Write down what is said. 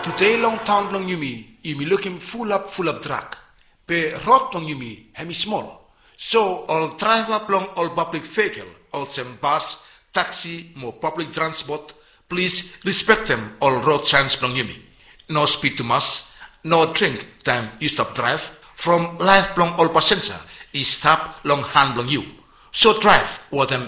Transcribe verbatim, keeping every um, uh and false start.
Today long town long yumi, yumi looking full up full of drug. Pe rot long yumi, hemi small. So all driver long all public vehicle, all some bus, taxi, more public transport, please respect them all road signs long yumi. No speed too much, no drink time you stop drive. From life long all passenger is stop long hand long you. So drive what them